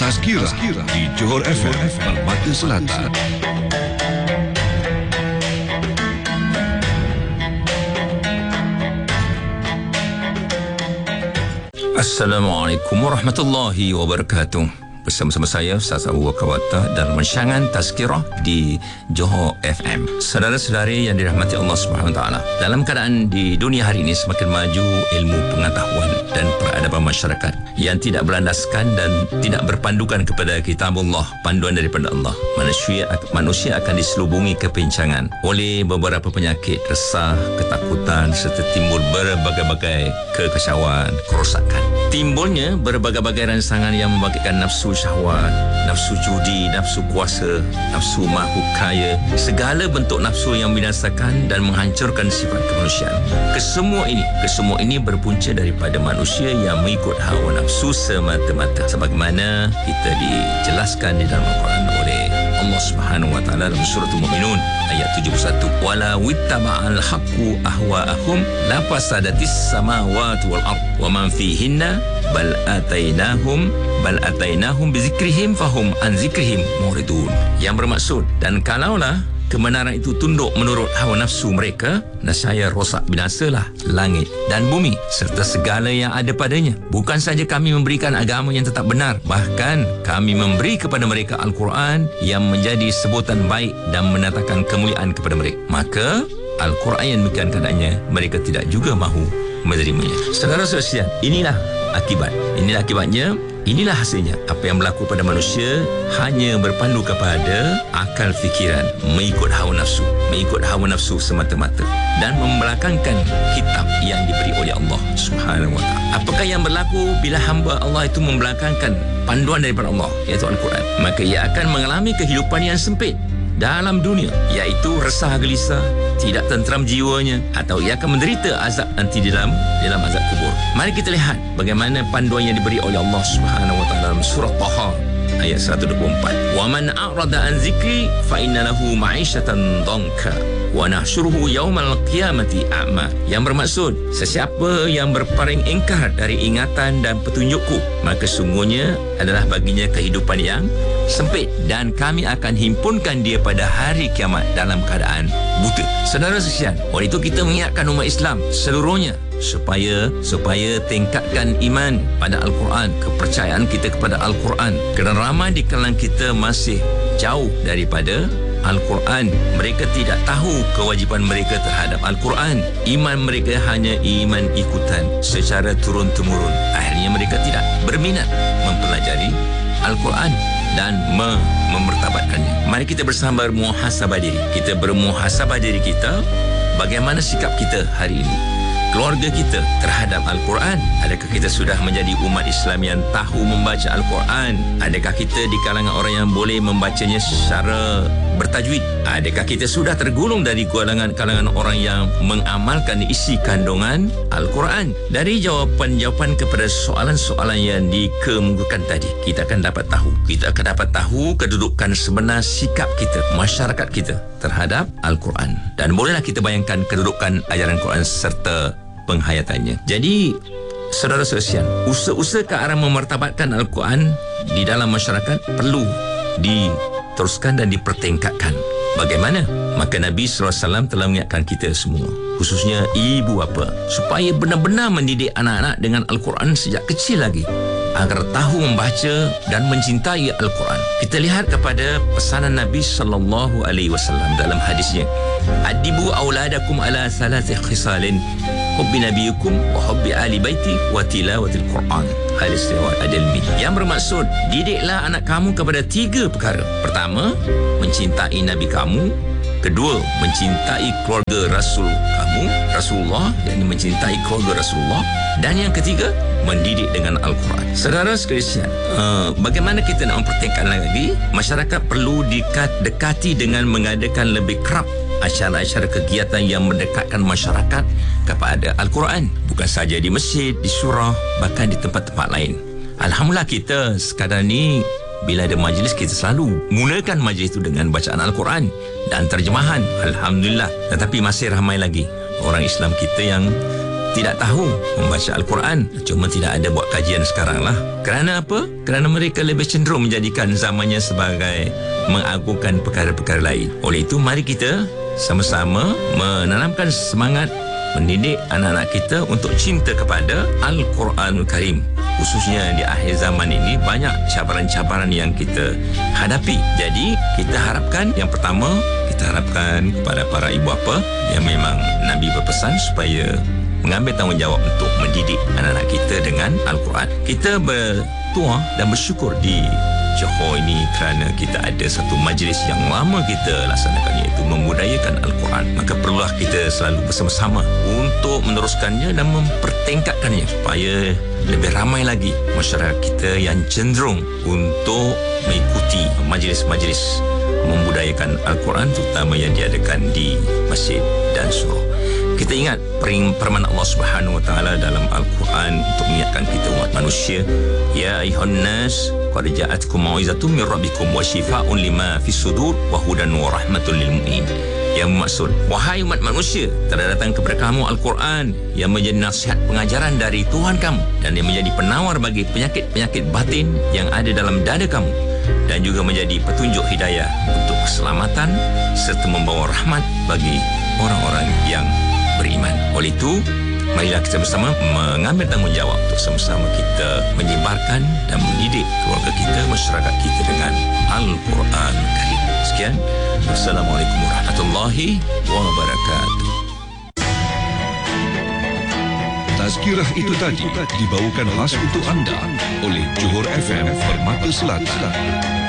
Tazkirah di Johor FM Permata Selatan. Assalamualaikum warahmatullahi wabarakatuh. Bersama-sama saya Ustaz Abu Bakar Wattah dalam rancangan Tazkirah di Johor FM. Saudara-saudari yang dirahmati Allah Subhanahu Wa Taala, dalam keadaan di dunia hari ini semakin maju ilmu pengetahuan dan peradaban masyarakat yang tidak berlandaskan dan tidak berpandukan kepada kitabullah, panduan daripada Allah, manusia akan diselubungi kepincangan oleh beberapa penyakit, resah, ketakutan serta timbul berbagai-bagai kekacauan, kerosakan. Timbulnya berbagai-bagai rangsangan yang membangkitkan nafsu syahwat, nafsu judi, nafsu kuasa, nafsu mahu kaya, segala bentuk nafsu yang membinasakan dan menghancurkan sifat kemanusiaan. Kesemua ini berpunca daripada manusia yang mengikut hawa nafsu semata-mata, sebagaimana kita dijelaskan di dalam Al-Quran oleh Allah Subhanahu Wa Taala dalam surah Al-Mu'minun ayat 71. Wala wittaba'al haqqu ahwa'ahum la fasadatis samawati wal ard wa man fihinna bal atainahum bizikrihim fahum an zikrihim muridun. Yang bermaksud, dan kalaulah kebenaran itu tunduk menurut hawa nafsu mereka, nescaya rosak binasalah langit dan bumi serta segala yang ada padanya. Bukan saja kami memberikan agama yang tetap benar, bahkan kami memberi kepada mereka Al-Quran yang menjadi sebutan baik dan mendatangkan kemuliaan kepada mereka. Maka Al-Quran yang demikian keadaannya, mereka tidak juga mahu menerimanya. Saudara-saudara sekalian, inilah akibatnya. Inilah hasilnya. Apa yang berlaku pada manusia hanya berpandu kepada akal fikiran, mengikut hawa nafsu semata-mata, dan membelakangkan kitab yang diberi oleh Allah Subhanahu Wa Taala. Apakah yang berlaku bila hamba Allah itu membelakangkan panduan daripada Allah, iaitu Al-Quran? Maka ia akan mengalami kehidupan yang sempit dalam dunia, iaitu resah gelisah, tidak tenteram jiwanya, atau ia akan menderita azab nanti di dalam azab kubur. Mari kita lihat bagaimana panduan yang diberi oleh Allah Subhanahu Wa Taala dalam surah Taha ayat 124. Wa man a'rada an zikri fa inna lahu ma'isyatan dhanka wa nahsyuruhu yaumal qiyamati a'ma. Yang bermaksud, sesiapa yang berpaling ingkar dari ingatan dan petunjukku, maka sungguhnya adalah baginya kehidupan yang sempit, dan kami akan himpunkan dia pada hari kiamat dalam keadaan buta. Saudara sekalian, oleh itu kita mengingatkan umat Islam seluruhnya supaya tingkatkan iman pada Al-Quran, kepercayaan kita kepada Al-Quran, kerana ramai di kalangan kita masih jauh daripada Al-Quran. Mereka tidak tahu kewajipan mereka terhadap Al-Quran. Iman mereka hanya iman ikutan secara turun-temurun. Akhirnya mereka tidak berminat mempelajari Al-Quran dan memertabatkannya. Mari kita bersama bermuhasabah diri. Kita bermuhasabah diri kita, bagaimana sikap kita hari ini, keluarga kita terhadap Al-Quran. Adakah kita sudah menjadi umat Islam yang tahu membaca Al-Quran? Adakah kita di kalangan orang yang boleh membacanya secara bertajwid? Adakah kita sudah tergolong dari kalangan orang yang mengamalkan isi kandungan Al-Quran? Dari jawapan-jawapan kepada soalan-soalan yang dikemukakan tadi, kita akan dapat tahu kedudukan sebenar sikap kita, masyarakat kita terhadap Al-Quran. Dan bolehlah kita bayangkan kedudukan ajaran Quran serta penghayatannya. Jadi, saudara-saudara sekalian, usaha-usaha ke arah memertabatkan Al-Quran di dalam masyarakat perlu diteruskan dan dipertingkatkan. Bagaimana? Maka Nabi SAW telah mengingatkan kita semua, khususnya ibu bapa, supaya benar-benar mendidik anak-anak dengan Al-Quran sejak kecil lagi, agar tahu membaca dan mencintai Al-Quran. Kita lihat kepada pesanan Nabi SAW dalam hadisnya, adibu auladakum ala thalathi khisalin, hubbi nabiyikum wa hubbi ahli baiti wa tilawatil Quran. Hadis riwayat Ad-Darimi. Yang bermaksud, didiklah anak kamu kepada 3 perkara. Pertama, mencintai Nabi kamu. Kedua, mencintai keluarga Rasul kamu, Rasulullah, yakni mencintai keluarga Rasulullah. Dan yang ketiga, mendidik dengan Al-Quran. Saudara sekalian, bagaimana kita nak mempertingkatkan lagi? Masyarakat perlu dekati dengan mengadakan lebih kerap acara-acara kegiatan yang mendekatkan masyarakat kepada Al-Quran, bukan saja di masjid, di surau, bahkan di tempat-tempat lain. Alhamdulillah, kita sekarang ni bila ada majlis, kita selalu mulakan majlis itu dengan bacaan Al-Quran dan terjemahan. Alhamdulillah. Tetapi masih ramai lagi orang Islam kita yang tidak tahu membaca Al-Quran, cuma tidak ada buat kajian sekarang lah. Kerana apa? Kerana mereka lebih cenderung menjadikan zamannya sebagai mengagungkan perkara-perkara lain. Oleh itu, mari kita sama-sama menanamkan semangat mendidik anak-anak kita untuk cinta kepada Al-Quranul Karim. Khususnya di akhir zaman ini banyak cabaran-cabaran yang kita hadapi. Jadi kita harapkan, yang pertama, kita harapkan kepada para ibu bapa yang memang Nabi berpesan supaya mengambil tanggungjawab untuk mendidik anak-anak kita dengan Al-Quran. Kita bertuah dan bersyukur di Johor ini kerana kita ada satu majlis yang lama kita laksanakan, iaitu membudayakan Al-Quran. Maka perlulah kita selalu bersama-sama untuk meneruskannya dan mempertingkatkannya supaya lebih ramai lagi masyarakat kita yang cenderung untuk mengikuti majlis-majlis membudayakan Al-Quran, terutama yang diadakan di masjid dan surau. Kita ingat firman Allah Subhanahu wa taala dalam Al-Quran untuk mengingatkan kita umat manusia, ya ayuhan nas qad ja'atkum mau'izatun min rabbikum wa shifaa'un lima fis sudur wa hudan wa rahmatul lil mu'minin. Yang maksud, wahai umat manusia, telah datang kepada kamu Al-Quran yang menjadi nasihat pengajaran dari Tuhan kamu dan yang menjadi penawar bagi penyakit-penyakit batin yang ada dalam dada kamu, dan juga menjadi petunjuk hidayah untuk keselamatan serta membawa rahmat bagi orang-orang yang beriman. Oleh itu, marilah kita bersama mengambil tanggungjawab untuk sama-sama kita menyebarkan dan mendidik keluarga kita, masyarakat kita dengan Al-Quran Karim. Sekian. Wassalamualaikum warahmatullahi wabarakatuh. Tazkirah itu tadi dibawakan khas untuk anda oleh Johor FM Permata Selatan.